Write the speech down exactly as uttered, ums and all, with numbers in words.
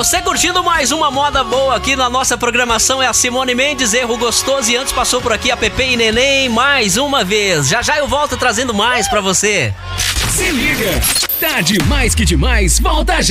Você curtindo mais uma moda boa aqui na nossa programação é a Simone Mendes, Erro Gostoso, e antes passou por aqui a Pepe e Neném mais uma vez. Já já eu volto trazendo mais pra você. Se liga, tá demais que demais, volta já.